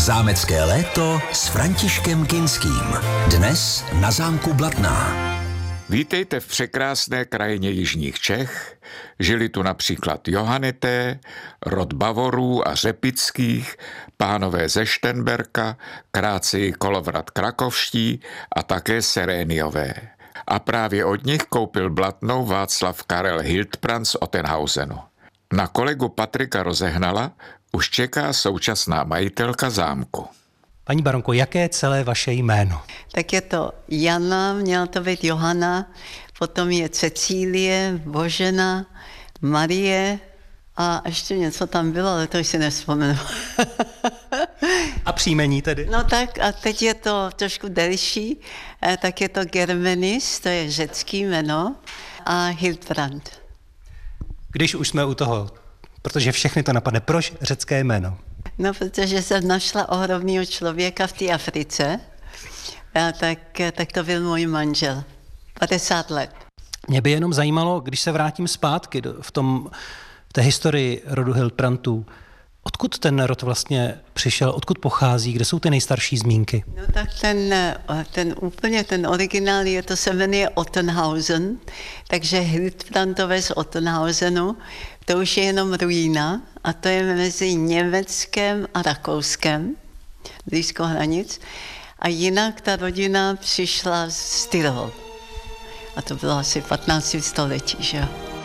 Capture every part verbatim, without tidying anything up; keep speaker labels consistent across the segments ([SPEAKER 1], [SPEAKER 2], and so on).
[SPEAKER 1] Zámecké léto s Františkem Kinským. Dnes na zámku Blatná.
[SPEAKER 2] Vítejte v překrásné krajině jižních Čech. Žili tu například Johannité, rod Bavorů a Řepických, pánové ze Štenberka, krátce Kolovrat krakovští a také Seréniové. A právě od nich koupil Blatnou Václav Karel Hildbrand z Ottenhausenu. Na kolegu Patrika Rozehnala už čeká současná majitelka zámku.
[SPEAKER 3] Paní baronko, jaké je celé vaše jméno?
[SPEAKER 4] Tak je to Jana, měla to být Johana, potom je Cecílie, Božena, Marie a ještě něco tam bylo, ale to už si nevzpomenu.
[SPEAKER 3] A příjmení tedy?
[SPEAKER 4] No tak a teď je to trošku delší, tak je to Germenis, to je řecký jméno, a Hildbrand.
[SPEAKER 3] Když už jsme u toho, protože všechny to napadne, proč řecké jméno?
[SPEAKER 4] No, protože jsem našla ohromného člověka v té Africe, a tak, tak to byl můj manžel. padesát let.
[SPEAKER 3] Mě by jenom zajímalo, když se vrátím zpátky do, v, tom, v té historii rodu Hildbrandtů, odkud ten rod vlastně přišel, odkud pochází, kde jsou ty nejstarší zmínky?
[SPEAKER 4] No tak ten, ten úplně, ten originál je, to se jmenuje Ottenhausen, takže Hildbrandtové z Ottenhausenu, to už je jenom ruína a to je mezi Německem a Rakouskem, blízko hranic. A jinak ta rodina přišla z Tyrol. A to bylo asi patnácté století, že jo.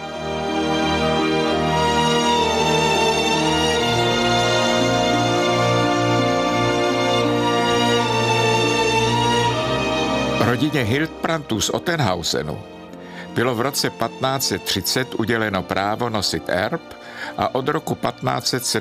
[SPEAKER 2] Rodině Hildbrandtů z Ottenhausenu bylo v roce patnáct set třicet uděleno právo nosit erb a od roku patnáct set